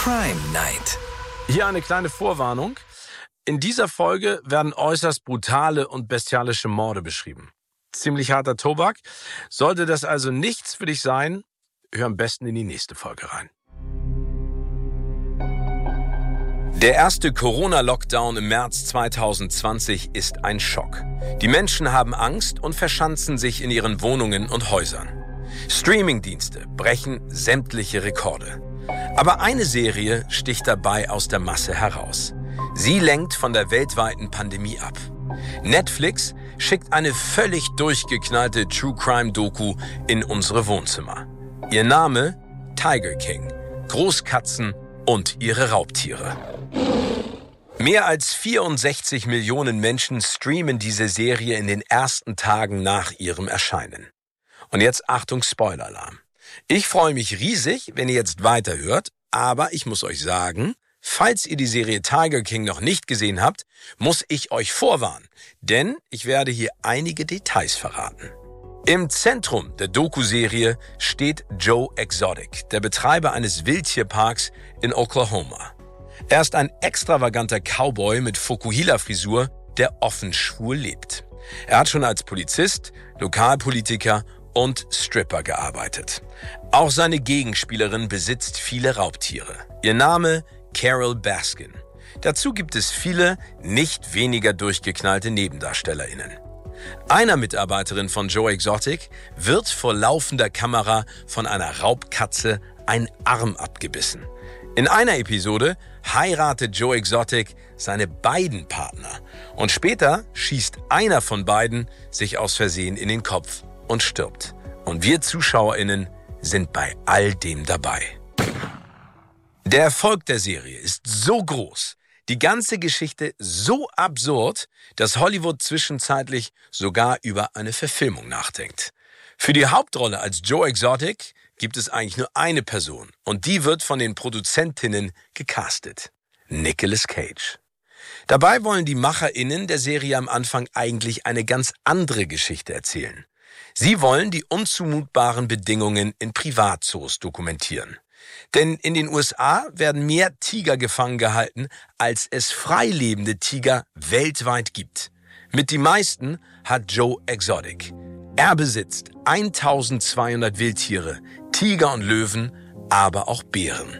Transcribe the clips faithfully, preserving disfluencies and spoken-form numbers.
Crime Night. Hier eine kleine Vorwarnung. In dieser Folge werden äußerst brutale und bestialische Morde beschrieben. Ziemlich harter Tobak. Sollte das also nichts für dich sein, hör am besten in die nächste Folge rein. Der erste Corona-Lockdown im März zweitausendzwanzig ist ein Schock. Die Menschen haben Angst und verschanzen sich in ihren Wohnungen und Häusern. Streamingdienste brechen sämtliche Rekorde. Aber eine Serie sticht dabei aus der Masse heraus. Sie lenkt von der weltweiten Pandemie ab. Netflix schickt eine völlig durchgeknallte True-Crime-Doku in unsere Wohnzimmer. Ihr Name? Tiger King. Großkatzen und ihre Raubtiere. Mehr als vierundsechzig Millionen Menschen streamen diese Serie in den ersten Tagen nach ihrem Erscheinen. Und jetzt Achtung, Spoiler-Alarm. Ich freue mich riesig, wenn ihr jetzt weiterhört, aber ich muss euch sagen, falls ihr die Serie Tiger King noch nicht gesehen habt, muss ich euch vorwarnen, denn ich werde hier einige Details verraten. Im Zentrum der Doku-Serie steht Joe Exotic, der Betreiber eines Wildtierparks in Oklahoma. Er ist ein extravaganter Cowboy mit Fukuhila-Frisur, der offen schwul lebt. Er hat schon als Polizist, Lokalpolitiker und Stripper gearbeitet. Auch seine Gegenspielerin besitzt viele Raubtiere. Ihr Name? Carole Baskin. Dazu gibt es viele, nicht weniger durchgeknallte NebendarstellerInnen. Einer Mitarbeiterin von Joe Exotic wird vor laufender Kamera von einer Raubkatze ein Arm abgebissen. In einer Episode heiratet Joe Exotic seine beiden Partner und später schießt einer von beiden sich aus Versehen in den Kopf und stirbt. Und wir ZuschauerInnen sind bei all dem dabei. Der Erfolg der Serie ist so groß, die ganze Geschichte so absurd, dass Hollywood zwischenzeitlich sogar über eine Verfilmung nachdenkt. Für die Hauptrolle als Joe Exotic gibt es eigentlich nur eine Person und die wird von den Produzentinnen gecastet. Nicolas Cage. Dabei wollen die MacherInnen der Serie am Anfang eigentlich eine ganz andere Geschichte erzählen. Sie wollen die unzumutbaren Bedingungen in Privatzoos dokumentieren. Denn in den U S A werden mehr Tiger gefangen gehalten, als es freilebende Tiger weltweit gibt. Mit die meisten hat Joe Exotic. Er besitzt eintausendzweihundert Wildtiere, Tiger und Löwen, aber auch Bären.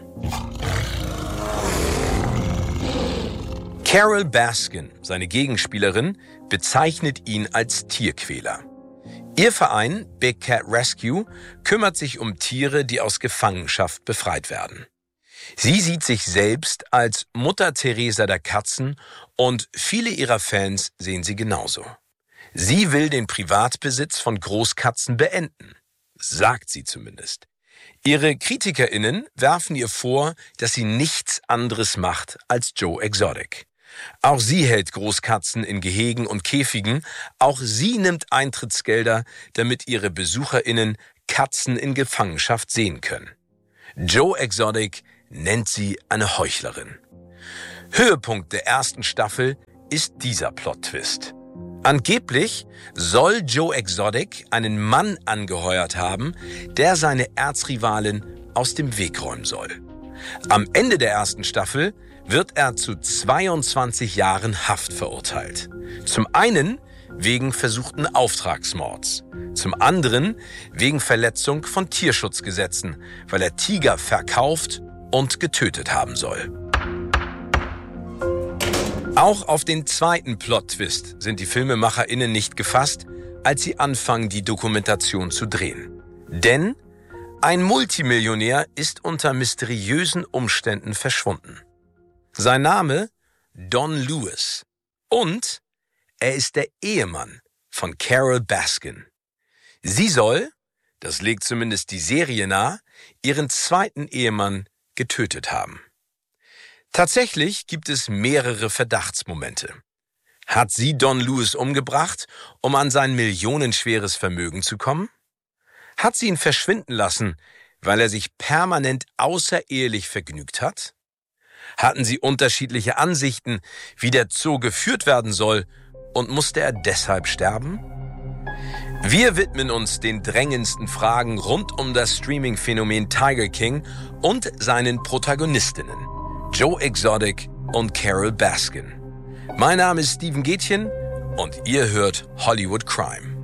Carole Baskin, seine Gegenspielerin, bezeichnet ihn als Tierquäler. Ihr Verein Big Cat Rescue kümmert sich um Tiere, die aus Gefangenschaft befreit werden. Sie sieht sich selbst als Mutter Teresa der Katzen und viele ihrer Fans sehen sie genauso. Sie will den Privatbesitz von Großkatzen beenden, sagt sie zumindest. Ihre KritikerInnen werfen ihr vor, dass sie nichts anderes macht als Joe Exotic. Auch sie hält Großkatzen in Gehegen und Käfigen. Auch sie nimmt Eintrittsgelder, damit ihre BesucherInnen Katzen in Gefangenschaft sehen können. Joe Exotic nennt sie eine Heuchlerin. Höhepunkt der ersten Staffel ist dieser Plot-Twist. Angeblich soll Joe Exotic einen Mann angeheuert haben, der seine Erzrivalin aus dem Weg räumen soll. Am Ende der ersten Staffel wird er zu zweiundzwanzig Jahren Haft verurteilt. Zum einen wegen versuchten Auftragsmords, zum anderen wegen Verletzung von Tierschutzgesetzen, weil er Tiger verkauft und getötet haben soll. Auch auf den zweiten Plot-Twist sind die FilmemacherInnen nicht gefasst, als sie anfangen, die Dokumentation zu drehen. Denn ein Multimillionär ist unter mysteriösen Umständen verschwunden. Sein Name? Don Lewis. Und er ist der Ehemann von Carole Baskin. Sie soll, das legt zumindest die Serie nahe, ihren zweiten Ehemann getötet haben. Tatsächlich gibt es mehrere Verdachtsmomente. Hat sie Don Lewis umgebracht, um an sein millionenschweres Vermögen zu kommen? Hat sie ihn verschwinden lassen, weil er sich permanent außerehelich vergnügt hat? Hatten sie unterschiedliche Ansichten, wie der Zoo geführt werden soll, und musste er deshalb sterben? Wir widmen uns den drängendsten Fragen rund um das Streaming-Phänomen Tiger King und seinen Protagonistinnen, Joe Exotic und Carole Baskin. Mein Name ist Steven Gätchen und ihr hört Hollywood Crime.